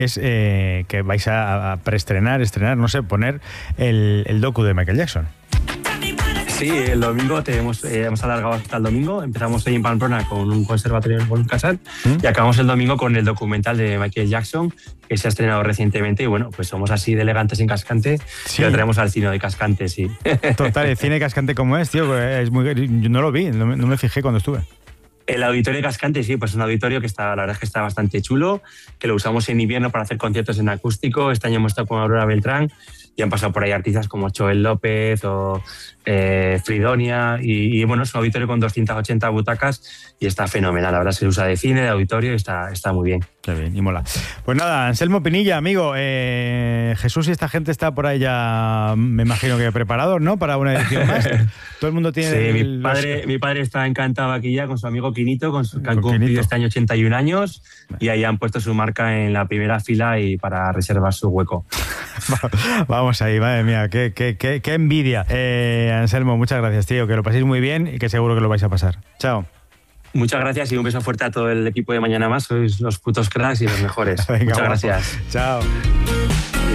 es que vais a preestrenar, no sé, poner el docu de Michael Jackson. Sí, el domingo hemos alargado hasta el domingo. Empezamos hoy en Pamplona con un conservatorio en Boncasal y acabamos el domingo con el documental de Michael Jackson, que se ha estrenado recientemente. Y bueno, pues somos así de elegantes en Cascante, y lo traemos al cine de Cascante, sí. Total, el cine de Cascante como es, tío, yo no lo vi, no me fijé cuando estuve. El auditorio de Cascante, sí, pues es un auditorio que la verdad es que está bastante chulo, que lo usamos en invierno para hacer conciertos en acústico. Este año hemos estado con Aurora Beltrán y han pasado por ahí artistas como Joel López o Fridonia, y bueno, es un auditorio con 280 butacas y está fenomenal. La verdad se usa de cine, de auditorio, y está muy bien. Qué bien, y mola. Pues nada, Anselmo Pinilla, amigo, Jesús y esta gente está por ahí ya, me imagino que preparados, ¿no? Para una edición más. Todo el mundo tiene... Sí, mi padre está encantado aquí ya con su amigo Quinito, que han cumplido este año 81 años, y ahí han puesto su marca en la primera fila y para reservar su hueco. Vamos ahí, madre mía, qué envidia. Anselmo, muchas gracias, tío, que lo paséis muy bien y que seguro que lo vais a pasar. Chao. Muchas gracias y un beso fuerte a todo el equipo de Mañana Más. Sois los putos cracks y los mejores. Venga, muchas gracias. Chao.